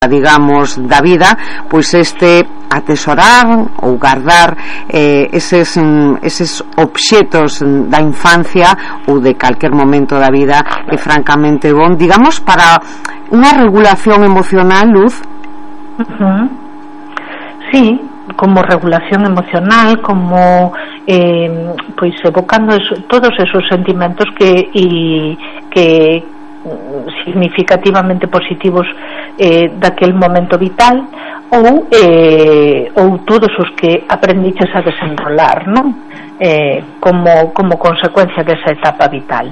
digamos, da vida, pois este atesorar ou guardar eses obxetos da infancia ou de calquer momento da vida é francamente bon, digamos, para unha regulación emocional, Luz. Sí, como regulación emocional, como pois evocando todos esos sentimentos que significativamente positivos daquel momento vital, ou todos os que aprendiches a desenrolar, non? Como consecuencia desa etapa vital.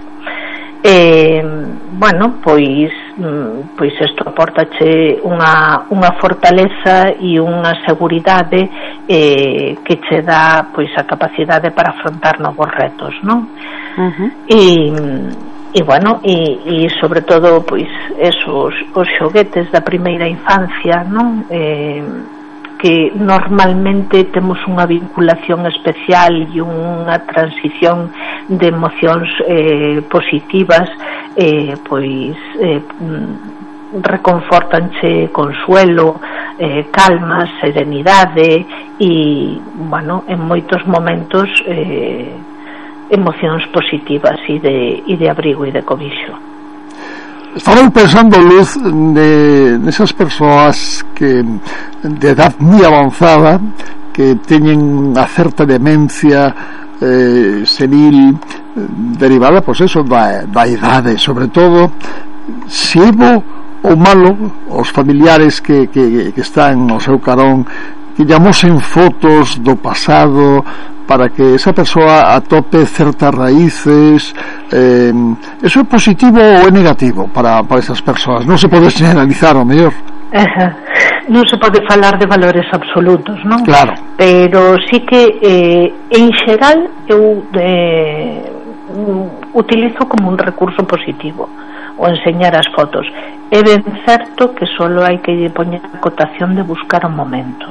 Bueno, pois isto aportache unha fortaleza e unha seguridade que che dá pois a capacidade para afrontar novos retos, non? E bueno, e sobre todo pois esos os xoguetes da primeira infancia, non? Que normalmente temos unha vinculación especial e unha transición de emocións positivas, pois reconfortanche consuelo, calma, serenidade e, bueno, en moitos momentos emocións positivas e de abrigo e de cobixo. Estaba pensando, Luz, nesas persoas que de edad moi avanzada, que teñen a certa demencia senil derivada, pois eso, da idade, sobre todo se é bo ou malo os familiares que están ao seu carón, que lle amosen fotos do pasado para que esa persoa atope certas raíces. Eso é positivo ou é negativo para esas persoas? Non se pode generalizar, o mellor. Non se pode falar de valores absolutos, non? Claro. Pero sí que en xeral eu utilizo como un recurso positivo o enseñar as fotos. É ben certo que solo hai que poñer a acotación de buscar un momento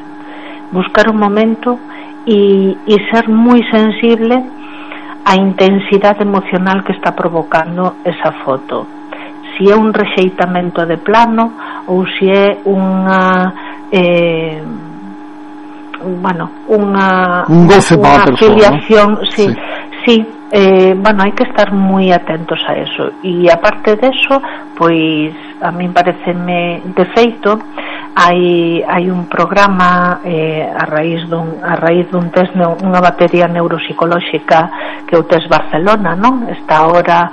e ser moi sensible á intensidade emocional que está provocando esa foto, si é un rexeitamento de plano ou si é unha un goce para a afiliación, ¿no? Sí, bueno, hai que estar moi atentos a eso. E aparte deso, pois a min pareceme, de feito, hai un programa a raíz dun test, unha batería neuropsicolóxica que é o test Barcelona, non? Está ahora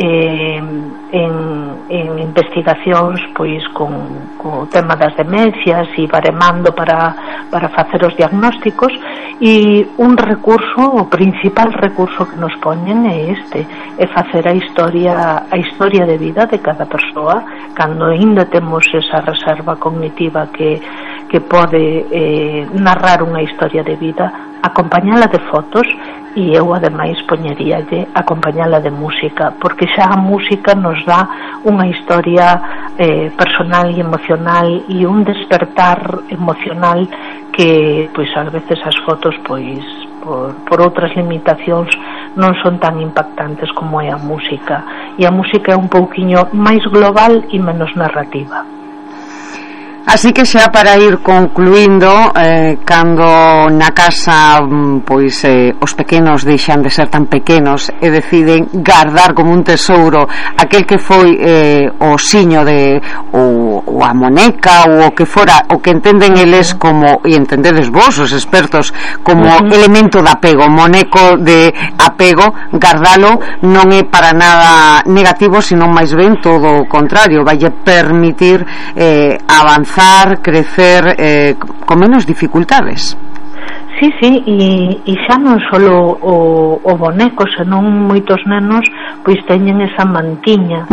en investigacións pois con o tema das demencias e baremando para facer os diagnósticos, e un recurso, o principal recurso que nos poñen é facer a historia de vida de cada persoa, cando ainda temos esa reserva cognitiva que pode narrar unha historia de vida, acompañala de fotos, e eu ademais poñeríalle acompañala de música, porque xa a música nos dá unha historia personal e emocional e un despertar emocional que pois ás veces as fotos pois por outras limitacións non son tan impactantes como é a música, e a música é un pouquiño máis global e menos narrativa. Así que xa para ir concluindo, cando na casa pois os pequenos deixan de ser tan pequenos e deciden guardar como un tesouro aquel que foi o siño de ou a moneca ou o que fora, o que entenden eles como, e entendedes vos os expertos, como elemento de apego, moneco de apego, guardalo non é para nada negativo, sino máis ben todo o contrario, vai permitir avanzar, crecer con menos dificultades. Sí, e xa non só o boneco, senón moitos nenos pois teñen esa mantiña.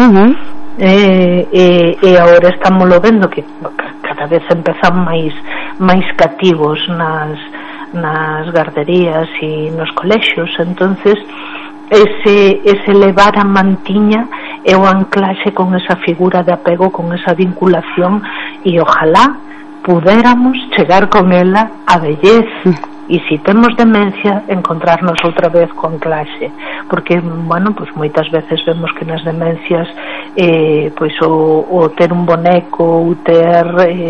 E agora estámoslo vendo que cada vez empezan máis cativos nas garderías e nos colexios. Entonces ese levar a mantiña é o anclaxe con esa figura de apego, con esa vinculación, e ojalá pudéramos chegar con ela a vellez e se temos demencia encontrarnos outra vez con clase, porque, bueno, pois moitas veces vemos que nas demencias pois o ter un boneco ou ter